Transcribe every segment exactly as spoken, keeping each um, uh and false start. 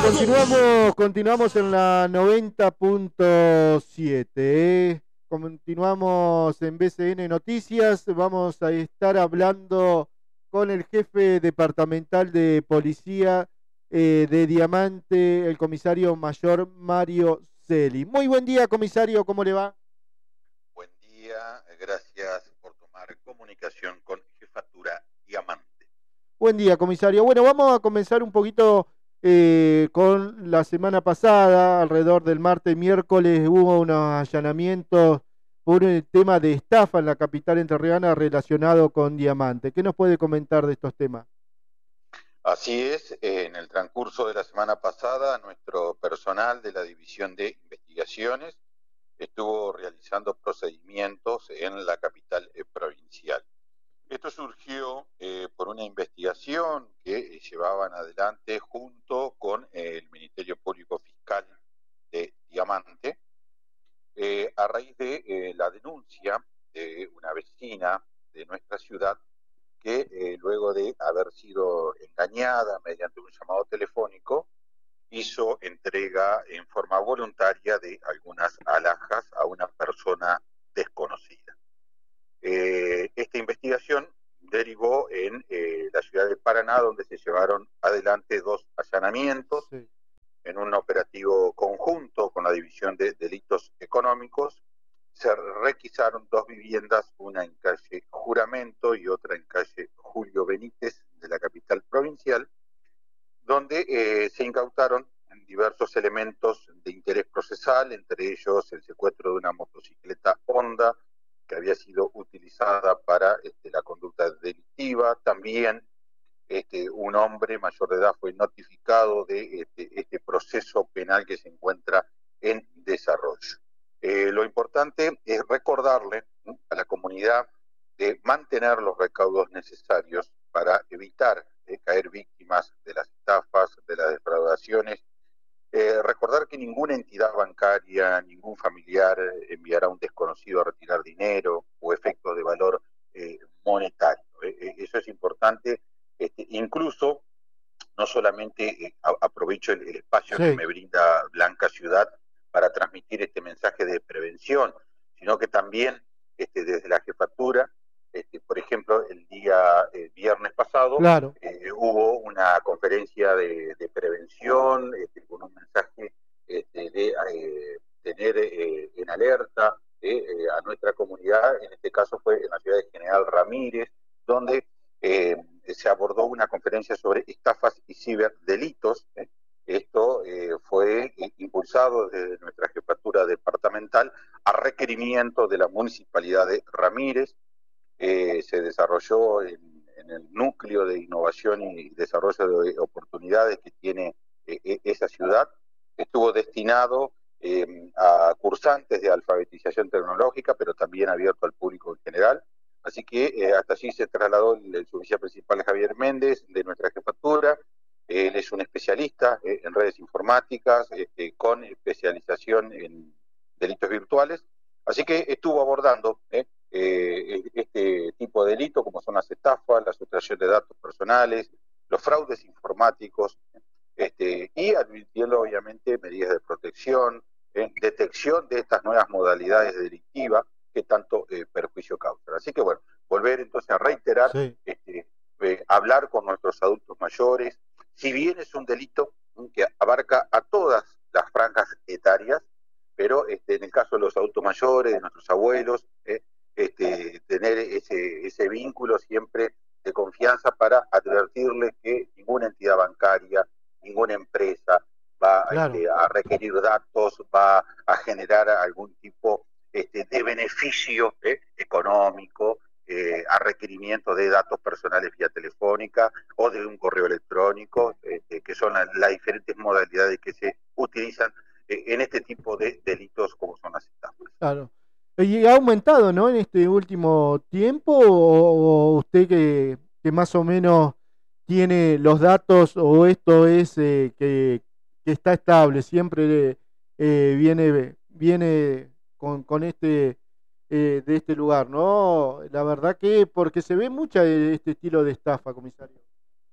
continuamos, continuamos en la noventa punto siete. ¿eh? Continuamos en B C N Noticias. Vamos a estar hablando con el jefe departamental de policía eh, de Diamante, el comisario mayor Mario Celi. Muy buen día, comisario, ¿cómo le va? Buen día, gracias por tomar comunicación con Jefatura Diamante. Buen día, comisario. Bueno, vamos a comenzar un poquito eh, con la semana pasada, alrededor del martes y miércoles, hubo unos allanamientos por el tema de estafa en la capital entrerriana relacionado con Diamante. ¿Qué nos puede comentar de estos temas? Así es, en el transcurso de la semana pasada, nuestro personal de la División de Investigaciones estuvo realizando procedimientos en la capital eh, provincial. Esto surgió eh, por una investigación que eh, llevaban adelante junto con eh, el Ministerio Público Fiscal de Diamante, eh, a raíz de eh, la denuncia de una vecina de nuestra ciudad que eh, luego de haber sido engañada mediante un llamado telefónico, hizo entrega en forma voluntaria de algunas alhajas a una persona desconocida. Eh, esta investigación derivó en eh, la ciudad de Paraná, donde se llevaron adelante dos allanamientos sí. en un operativo conjunto con la División de Delitos Económicos. Se requisaron dos viviendas, una en calle Juramento y otra en calle Julio Benítez de la capital provincial, donde eh, se incautaron diversos elementos de interés procesal, entre ellos el secuestro de una motocicleta Honda que había sido utilizada para este, la conducta delictiva. También este, un hombre mayor de edad fue notificado de este, este proceso penal que se encuentra en desarrollo. Eh, lo importante es recordarle ¿no? a la comunidad de mantener los recaudos necesarios para evitar eh, caer víctimas de las estafas, de las defraudaciones. Eh, recordar que ninguna entidad bancaria, ningún familiar enviará a un desconocido a retirar dinero o efectos de valor eh, monetario. Eh, eso es importante. Este, incluso, no solamente eh, aprovecho el, el espacio sí. que me brinda Blanca Ciudad para transmitir este mensaje de prevención, sino que también este, desde la jefatura, este, por ejemplo, el día eh, viernes pasado claro. eh, hubo una conferencia de, de prevención este, con un mensaje este, de eh, tener eh, en alerta eh, eh, a nuestra comunidad. En este caso fue en la ciudad de General Ramírez, donde eh, se abordó una conferencia sobre estafas y ciberdelitos. Eh, Esto eh, fue impulsado desde nuestra jefatura departamental a requerimiento de la municipalidad de Ramírez. Eh, se desarrolló en, en el núcleo de innovación y desarrollo de oportunidades que tiene eh, esa ciudad. Estuvo destinado eh, a cursantes de alfabetización tecnológica, pero también abierto al público en general. Así que eh, hasta allí se trasladó el, el suboficial principal Javier Méndez de nuestra jefatura. Él es un especialista eh, en redes informáticas, este, con especialización en delitos virtuales. Así que estuvo abordando eh, eh, este tipo de delitos, como son las estafas, la sustracción de datos personales, los fraudes informáticos, este, y advirtiendo obviamente medidas de protección, eh, detección de estas nuevas modalidades delictivas que tanto eh, perjuicio causan. Así que bueno, volver entonces a reiterar, sí. este, eh, hablar con nuestros adultos mayores. Si bien es un delito que abarca a todas las franjas etarias, pero este, en el caso de los adultos mayores, de nuestros abuelos, eh, este, tener ese, ese vínculo siempre de confianza para advertirles que ninguna entidad bancaria, ninguna empresa va claro. este, a requerir datos, va a generar algún tipo este, de beneficio eh, económico, Eh, a requerimiento de datos personales vía telefónica o de un correo electrónico, eh, que son las la diferentes modalidades que se utilizan eh, en este tipo de delitos como son las estafas. Claro. ¿Y ha aumentado, no, en este último tiempo o, o usted que, que más o menos tiene los datos o esto es eh, que, que está estable, siempre eh, viene, viene con, con este... Eh, de este lugar, ¿no? La verdad que porque se ve mucha de este estilo de estafa, comisario.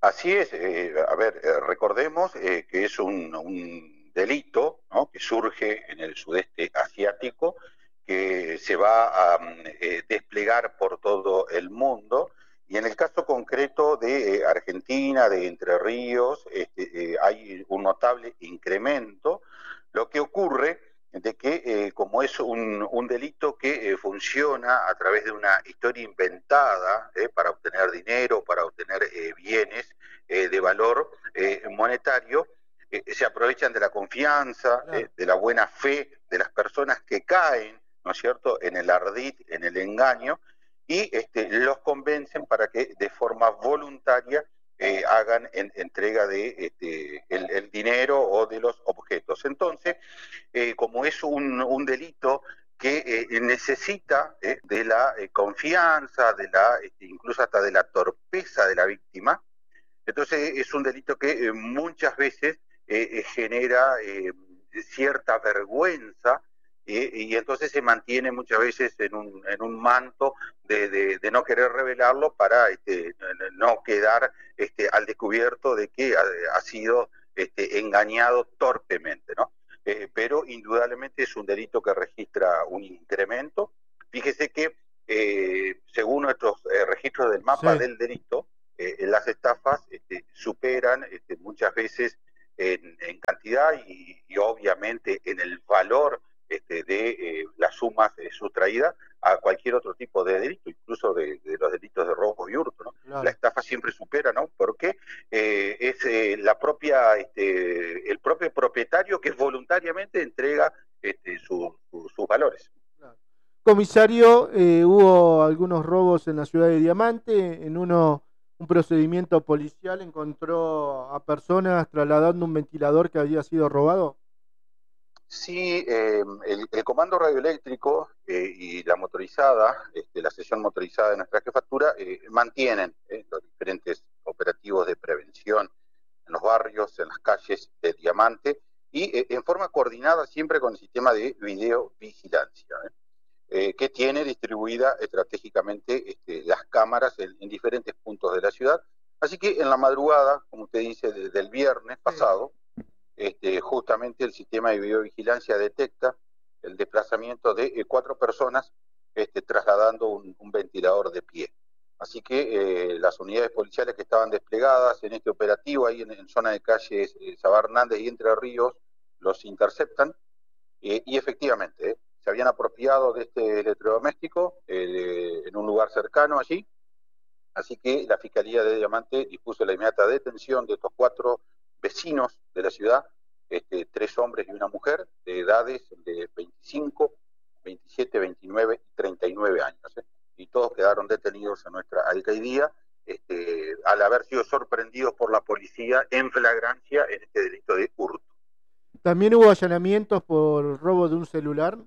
Así es, eh, a ver, eh, recordemos eh, que es un, un delito, ¿no?, que surge en el sudeste asiático, que se va a mm, eh, desplegar por todo el mundo, y en el caso concreto de eh, Argentina, de Entre Ríos, este, eh, hay un notable incremento. Lo que ocurre de que eh, como es un, un delito que eh, funciona a través de una historia inventada eh, para obtener dinero, para obtener eh, bienes eh, de valor eh, monetario, eh, se aprovechan de la confianza, Claro. eh, de la buena fe de las personas que caen, ¿no es cierto?, en el ardid, en el engaño, y este, los convencen para que de forma voluntaria eh, hagan en, entrega de este, el, el dinero o de los objetos. Entonces, eh, como es un, un delito que eh, necesita eh, de la eh, confianza, de la, este, incluso hasta de la torpeza de la víctima, entonces es un delito que eh, muchas veces eh, genera eh, cierta vergüenza eh, y entonces se mantiene muchas veces en un, en un manto de, de, de no querer revelarlo para este, no quedar este, al descubierto de que ha, ha sido este, engañado torpemente, ¿no? Eh, pero indudablemente es un delito que registra un incremento. Fíjese que eh, según nuestros eh, registros del mapa Sí. del delito, eh, las estafas este, superan este, muchas veces en, en cantidad y, y obviamente en el valor este, de eh, las sumas eh, sustraídas a cualquier otro tipo de delito, incluso de, de los delitos de robo y hurto, ¿no? Claro. La estafa siempre supera, ¿no? Porque eh, es eh, la propia, este, el propio propietario que voluntariamente entrega este, su, su, sus valores. Claro. Comisario, eh, hubo algunos robos en la ciudad de Diamante. En uno, un procedimiento policial encontró a personas trasladando un ventilador que había sido robado. Sí, eh, el, el comando radioeléctrico eh, y la motorizada, este, la sección motorizada de nuestra jefatura, eh, mantienen eh, los diferentes operativos de prevención en los barrios, en las calles de Diamante, y eh, en forma coordinada siempre con el sistema de videovigilancia, ¿eh? Eh, que tiene distribuida estratégicamente este, las cámaras en, en diferentes puntos de la ciudad. Así que en la madrugada, como usted dice, de, del viernes pasado, este, justamente el sistema de videovigilancia detecta el desplazamiento de eh, cuatro personas este, trasladando un, un ventilador de pie. Así que eh, las unidades policiales que estaban desplegadas en este operativo, ahí en, en zona de calles eh, Sabá Hernández y Entre Ríos, los interceptan eh, y efectivamente eh, se habían apropiado de este electrodoméstico eh, de, en un lugar cercano allí. Así que la Fiscalía de Diamante dispuso la inmediata detención de estos cuatro vecinos de la ciudad, este, tres hombres y una mujer, de edades de veinticinco, veintisiete, veintinueve y treinta y nueve años. ¿eh? Y todos quedaron detenidos en nuestra alcaldía este, al haber sido sorprendidos por la policía en flagrancia en este delito de hurto. También hubo allanamientos por robo de un celular.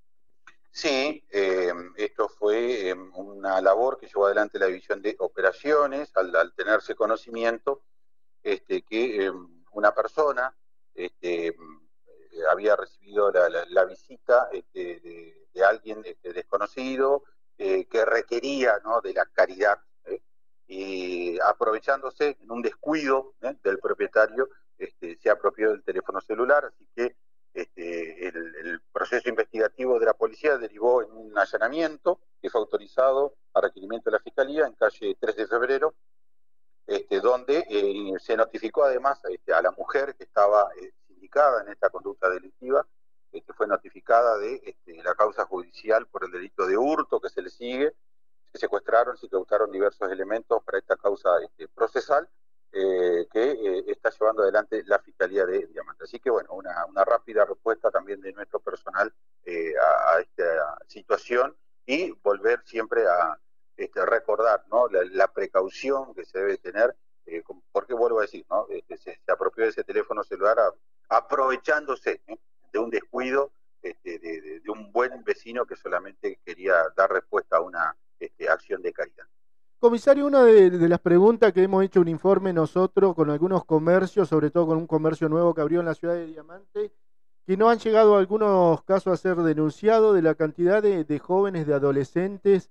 Sí, eh, esto fue eh, una labor que llevó adelante la División de Operaciones al, al tenerse conocimiento este, que eh, una persona este, eh, había recibido la, la, la visita este, de, de, alguien este, desconocido eh, que requería, ¿no?, de la caridad ¿eh? Y aprovechándose en un descuido ¿eh? del propietario este, se apropió del teléfono celular, así que este, el, el proceso investigativo de la policía derivó en un allanamiento que fue autorizado a requerimiento de la Fiscalía en calle tres de febrero, este, donde eh, se notificó además este, a la mujer que estaba eh, sindicada en esta conducta delictiva, que este, fue notificada de este, la causa judicial por el delito de hurto que se le sigue. Se secuestraron, se incautaron diversos elementos para esta causa este, procesal eh, que eh, está llevando adelante la Fiscalía de Diamante. Así que bueno, una, una rápida respuesta también de nuestro personal eh, a, a esta situación y volver siempre a este, recordar ¿no? la, la precaución que se debe tener, eh, porque vuelvo a decir, ¿no? este, se, se apropió de ese teléfono celular a, aprovechándose ¿eh? de un descuido este, de, de, de un buen vecino que solamente quería dar respuesta a una este, acción de caridad. Comisario, una de, de las preguntas que hemos hecho un informe nosotros con algunos comercios, sobre todo con un comercio nuevo que abrió en la ciudad de Diamante, que no han llegado algunos casos a ser denunciados de la cantidad de, de jóvenes, de adolescentes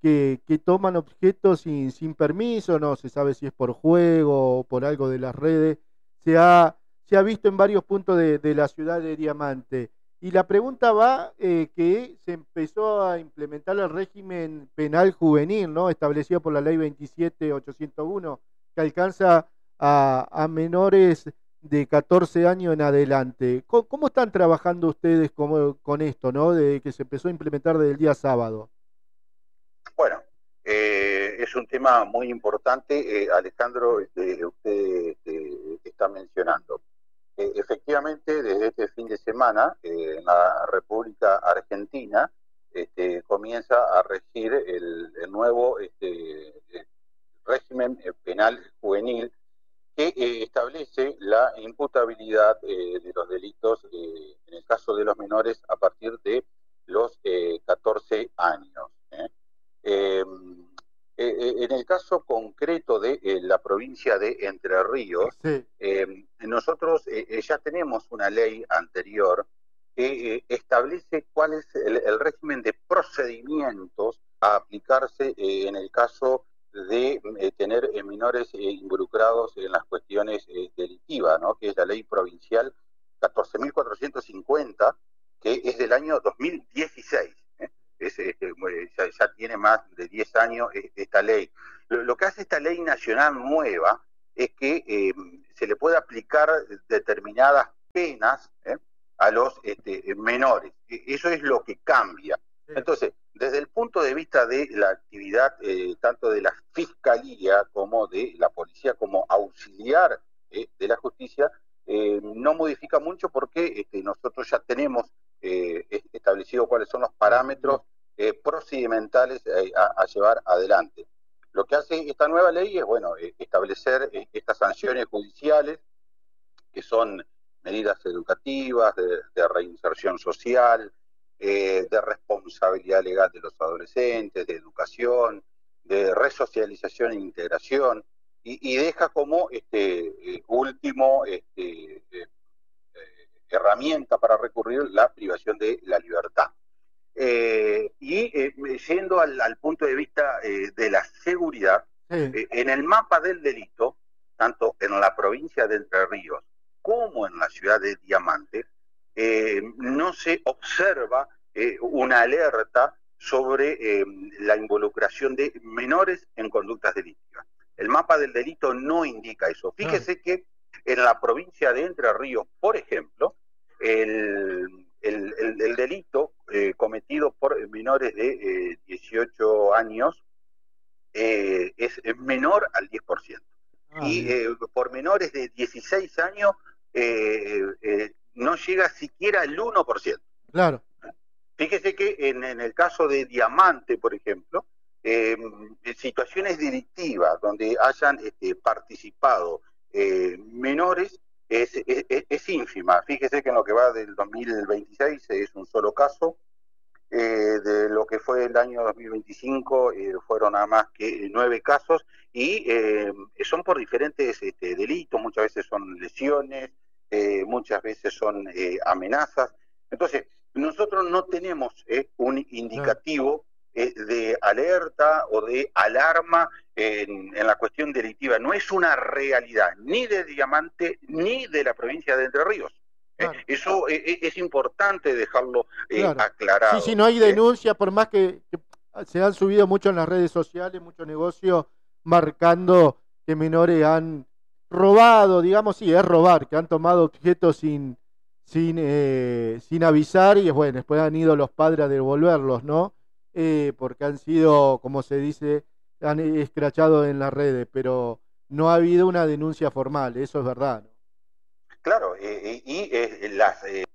que, que toman objetos sin, sin permiso, no se sabe si es por juego o por algo de las redes, se ha, se ha visto en varios puntos de, de la ciudad de Diamante. Y la pregunta va eh, que se empezó a implementar el régimen penal juvenil, ¿no? Establecido por la ley veintisiete mil ochocientos uno, que alcanza a, a menores de catorce años en adelante. ¿Cómo, cómo están trabajando ustedes con, con esto, ¿no? De que se empezó a implementar desde el día sábado. Bueno, eh, es un tema muy importante, eh, Alejandro, este, usted eh, está mencionando. Eh, efectivamente, desde este fin de semana, eh, en la República Argentina, este, comienza a regir el, el nuevo este, régimen penal juvenil que eh, establece la imputabilidad eh, de los delitos, eh, en el caso de los menores, a partir de los eh, catorce años. ¿eh? Eh, eh, en el caso concreto de eh, la provincia de Entre Ríos, sí. eh, nosotros eh, ya tenemos una ley anterior que eh, establece cuál es el, el régimen de procedimientos a aplicarse eh, en el caso de eh, tener eh, menores eh, involucrados en las cuestiones eh, delictivas, ¿no? Que es la ley provincial catorce mil cuatrocientos cincuenta, que es del año dos mil dieciséis. ¿eh? Es, eh, ya, ya tiene más de diez años eh, esta ley. Lo, lo que hace esta ley nacional nueva es que eh, se le puede aplicar determinadas penas ¿eh? a los este, menores. Eso es lo que cambia. Entonces, desde el punto de vista de la actividad eh, tanto de la Fiscalía como de la Policía como auxiliar eh, de la justicia, eh, no modifica mucho porque este, nosotros ya tenemos eh, establecido cuáles son los parámetros eh, procedimentales eh, a, a llevar adelante. Lo que hace esta nueva ley es, bueno, eh, establecer eh, estas sanciones judiciales, que son medidas educativas, de, de reinserción social, eh, de responsabilidad legal de los adolescentes, de educación, de resocialización e integración, y, y deja como este eh, último este, eh, eh, herramienta para recurrir la privación de la libertad. Eh, y eh, yendo al, al punto de vista eh, de la seguridad, sí. eh, en el mapa del delito, tanto en la provincia de Entre Ríos como en la ciudad de Diamante, eh, no se observa eh, una alerta sobre eh, la involucración de menores en conductas delictivas. El mapa del delito no indica eso. Fíjese que en la provincia de Entre Ríos, por ejemplo, el, el, el, el delito eh, cometido por menores de eh, dieciocho años eh, es menor al diez por ciento. Ah, y eh, por menores de dieciséis años eh, eh, no llega siquiera al uno por ciento. Claro. Fíjese que en, en el caso de Diamante, por ejemplo, eh, en situaciones delictivas donde hayan este, participado eh, menores es, es, es ínfima. Fíjese que en lo que va del dos mil veintiséis es un solo caso. Eh, de lo que fue el año dos mil veinticinco eh, fueron nada más que nueve casos y eh, son por diferentes este, delitos, muchas veces son lesiones, eh, muchas veces son eh, amenazas. Entonces, nosotros no tenemos eh, un indicativo eh, de alerta o de alarma en, en la cuestión delictiva. No es una realidad ni de Diamante ni de la provincia de Entre Ríos. Claro. Eh, eso eh, es importante dejarlo eh, claro. aclarado. Sí, sí, no hay denuncia, ¿eh? Por más que, que se han subido mucho en las redes sociales, muchos negocios marcando que menores han robado, digamos, sí, es robar, que han tomado objetos sin sin eh, sin avisar y bueno, después han ido los padres a devolverlos, ¿no? Eh, porque han sido, como se dice, han escrachado en las redes, pero no ha habido una denuncia formal, eso es verdad, ¿no? Claro, eh, y eh, las... Eh...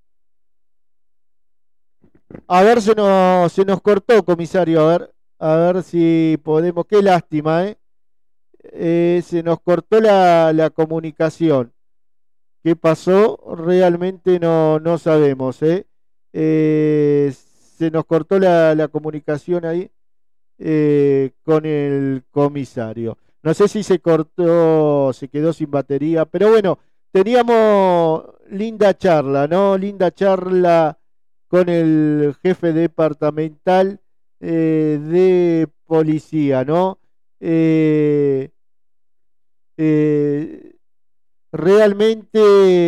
A ver, se nos, se nos cortó, comisario, a ver, a ver si podemos, qué lástima, ¿eh? eh se nos cortó la, la comunicación. ¿Qué pasó? Realmente no, no sabemos, ¿eh? eh se nos cortó la, la comunicación ahí eh, con el comisario. No sé si se cortó, se quedó sin batería, pero bueno, teníamos linda charla, ¿no? Linda charla con el jefe departamental eh, de policía, ¿no? Eh, eh, realmente,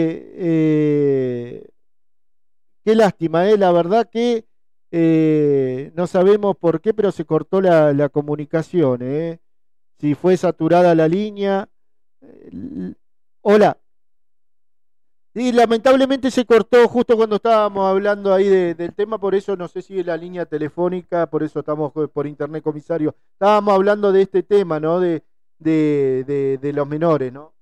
eh, qué lástima, ¿eh? La verdad que eh, no sabemos por qué, pero se cortó la, la comunicación, ¿eh? Si fue saturada la línea. Eh, Hola. Y lamentablemente se cortó justo cuando estábamos hablando ahí de- del tema, por eso no sé si es la línea telefónica, por eso estamos eh, por internet, comisario. Estábamos hablando de este tema, ¿no? De, de, de, de los menores, ¿no?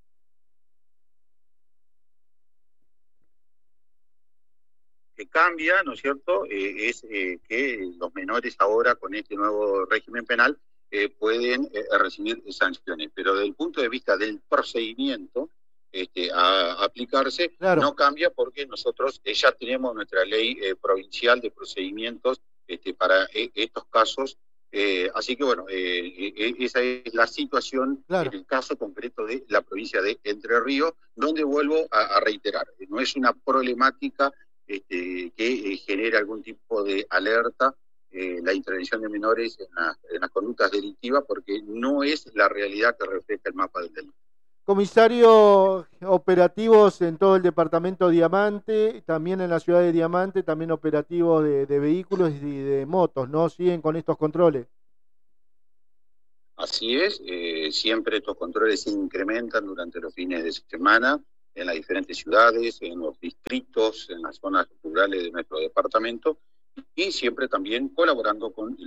Que cambia, ¿no es cierto?, eh, es eh, que los menores ahora con este nuevo régimen penal eh, pueden eh, recibir sanciones, pero desde el punto de vista del procedimiento este, a, a aplicarse Claro. no cambia porque nosotros eh, ya tenemos nuestra ley eh, provincial de procedimientos este, para eh, estos casos, eh, así que bueno, eh, eh, esa es la situación Claro. en el caso concreto de la provincia de Entre Ríos, donde vuelvo a, a reiterar, no es una problemática Este, que eh, genere algún tipo de alerta eh, la intervención de menores en, la, en las conductas delictivas, porque no es la realidad que refleja el mapa del delito. Comisario, operativos en todo el departamento Diamante, también en la ciudad de Diamante, también operativos de, de vehículos y de motos, ¿no? Siguen con estos controles. Así es, eh, siempre estos controles se incrementan durante los fines de semana en las diferentes ciudades, en los distritos, en las zonas rurales de nuestro departamento, y siempre también colaborando con